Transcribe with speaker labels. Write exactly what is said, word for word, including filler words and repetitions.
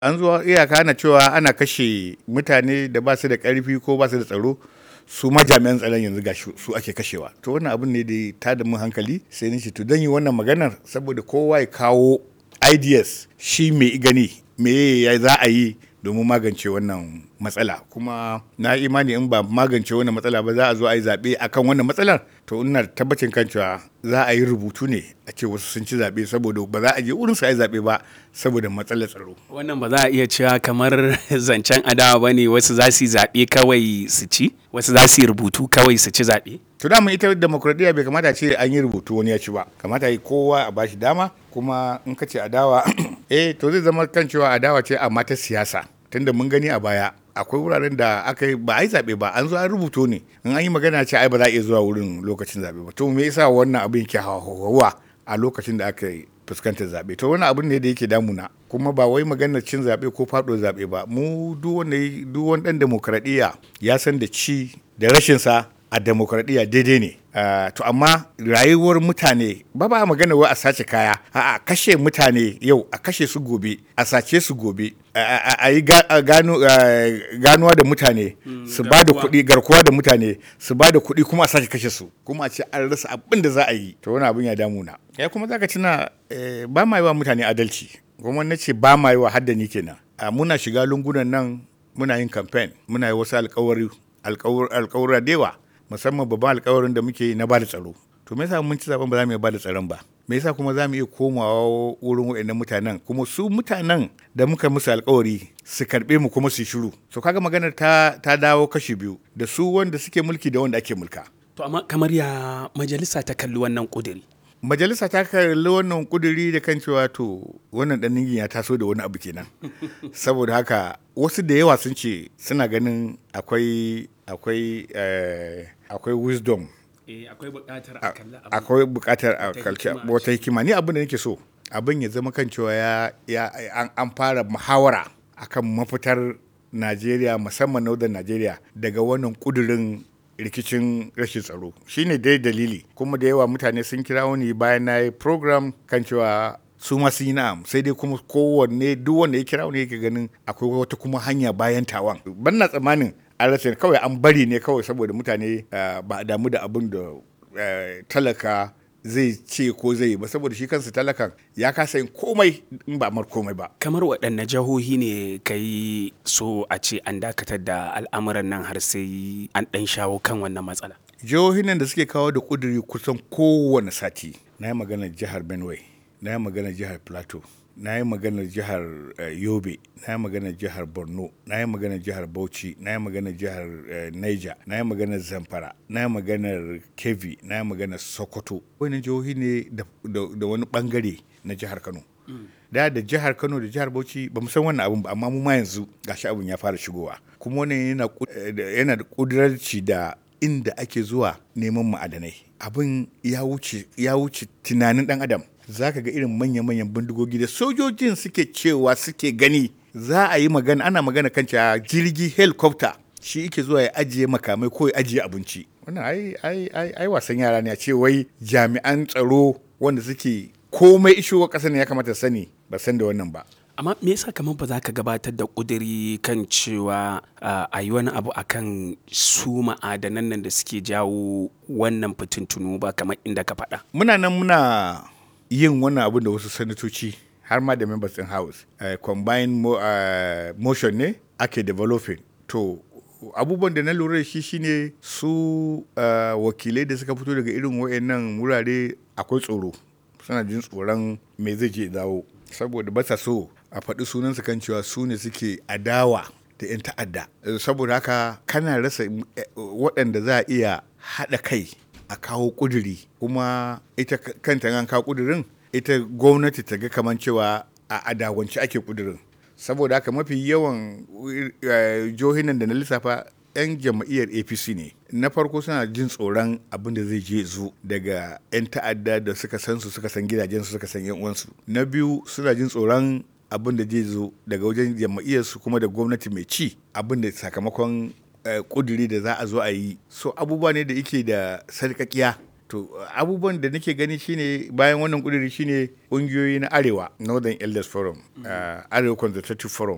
Speaker 1: An zo iyaka na cewa ana kashe mutane da ba su da ƙarfi ko ba su da tsaro, su ma jami'an tsaron yanzu ga su ake kashewa. To wannan abin ne da ta da mun hankali, sai ni ce to dan yi wannan maganar saboda kowa ya kawo ideas shi mai gani me ya za a yi domin magance wannan matsala. Kuma na imani in ba magance wannan matsala ba za a zo a yi zaɓe akan wannan matsalar, to ina tabbacin kan cewa za a yi rubutu ne a ce wasu sun ci zaɓe saboda ba za a je wurin su a yi zaɓe ba saboda matsalar tsaro.
Speaker 2: Wannan ba za a iya cewa kamar zancen adawa ba ne, wasu za su yi zaɓe kawai su ci, wasu za su yi rubutu kawai su ci zaɓe.
Speaker 1: To dama ita demokradiyya bai kamata ce an yi rubutu wani ya ci ba, kamata yi kowa a bashi dama. Kuma in ka ce adawa eh to zai zama kan cewa adawa ce amma ta siyasa, tunda mun gani a baya akwai wuraren da aka yi ba a yi zaɓe ba, an zo an rubuto ne, in an yi magana ce ai ba za a iya zuwa wurin lokacin zaɓe ba. To me yasa wannan abin ke hawa a lokacin da aka yi fuskantar zaɓe? To wannan abin ne da yake damuna, kuma ba wai maganar cin zaɓe ko faɗo zaɓe ba. Mu duk wanda duk wani ɗan demokradiyya ya san da ci da rashin sa a demokradiyya daidai ne. Uh, to amma rayuwar mutane ba ba magana wai a sace kaya, a kashe mutane yau, a kashe su gobe, a sace su gobe, a yi ganuwa da mutane su ba da kuɗi, garkuwa da mutane su ba da kuɗi kuma a sace kashe su, kuma a ce an rasa abin da za a yi. To wani abin ya damuna. Ya kuma zaka tuna ba ma yi wa mutane adalci, kuma na ce ba ma yi wa haddani kenan. Muna shiga lungunan nan muna yin campaign, muna yi wasu alkawari alkawura da yawa, musamman babban alkawarin da muke na bada tsaro. To me yasa mun ci zaben ba za mu iya bada tsaron ba? Me yasa kuma za mu iya komawa wurin waɗannan mutanen, kuma su mutanen da muka musu alkawari su karɓe mu kuma su shiru? So kaga maganar ta ta dawo kashi biyu, da su wanda suke mulki da wanda ake mulka.
Speaker 2: To amma kamar ya majalisa ta kalli wannan ƙuduri?
Speaker 1: Majalisa ta kalli wannan ƙuduri da kan cewa to wannan ɗan ningin ya taso da wani abu kenan. Saboda haka wasu da yawa sun ce suna ganin akwai akwai akwai wisdom,
Speaker 2: akwai buƙatar a kalli
Speaker 1: akwai buƙatar a kalli wata hikima. Ni abin da nake so abin ya zama kan cewa ya ya an fara muhawara akan mafitar Najeriya, musamman Northern Najeriya, daga wannan ƙudurin rikicin rashin tsaro. Shine dai dalili, kuma da yawa mutane sun kira wani bayan na yi program kan cewa su ma sun yi na'am, sai dai kuma kowanne duk wanda ya kira wani yake ganin akwai wata kuma hanya bayan tawan. Ban na tsammanin an rasa kawai an bari ne kawai saboda mutane ba a damu da abin da talaka zai ce ko zai yi ba, saboda shi kansa talakan ya kasa yin komai in ba mar komai ba.
Speaker 2: Kamar waɗanne jihohi ne ka yi so a ce an dakatar da al'amuran nan har sai an ɗan shawo kan wannan matsala?
Speaker 1: Jihohin nan da suke kawo da ƙuduri kusan kowane sati, na yi maganar jihar Benue, na yi maganar jihar Plateau, na yi maganar jihar Yobe, na yi maganar jihar Borno, na yi maganar jihar Bauchi, na yi maganar jihar Niger, na yi maganar Zamfara, na yi maganar Kebbi, na yi maganar Sokoto. Wani jihohi ne da wani bangare na jihar Kano. Da da jihar Kano da jihar Bauchi ba mu san wannan abin ba, amma mu ma yanzu gashi abin ya fara shigowa. Kuma wannan yana yana da kudirarci da inda ake zuwa neman ma'adanai. Abin ya wuce ya wuce tunanin dan adam. Za ka ga irin manya-manyan bindigogi da sojojin suke cewa suke gani. Za a yi magana, ana magana kan cewa jirgi helicopter shi yake zuwa ya ajiye makamai ko ya ajiye abinci. Wannan ai ai ai ai wasan yara ne, a ce wai jami'an tsaro wanda suke komai ishowa ƙasa ne ya kamata sani ba san da wannan ba.
Speaker 2: Amma me yasa kamar ba za ka gabatar da ƙuduri kan cewa a yi wani abu akan su ma'adanan nan da suke jawo wannan fitintunu ba, kamar inda ka faɗa?
Speaker 1: Muna nan muna yin wannan abin da wasu sanatoci har ma da members in house uh, combined mo, uh, motion ne ake developing. To abubuwan da na lura da shi shine su uh, wakilai da suka fito daga irin wayannan wurare akwai tsoro, suna jin tsoron me zai je dawo, saboda ba sa so a faɗi sunansu kan cewa su ne suke adawa da 'yan ta'adda. Saboda haka kana rasa waɗanda za a iya haɗa kai a kawo ƙuduri, kuma ita kanta an kawo ƙudurin ita gwamnati ta ga kamar cewa a adawance ake ƙudurin. Saboda haka mafi yawan jihohin nan da na lissafa 'yan jam'iyyar A P C ne. Na farko suna jin tsoron abin da zai je zo daga 'yan ta'adda da suka san su, suka san gidajensu, suka san 'yan uwansu. Na biyu suna jin tsoron abin da zai zo daga wajen jam'iyyarsu kuma da gwamnati mai ci, abin da sakamakon kuduri da za a zo a yi. So abubuwa ne da yake da sarƙaƙiya. To abubuwan da nake gani shine bayan wannan kuduri shine ƙungiyoyi na Arewa, Northern Elders Forum, uh, Arewa Consultative Forum,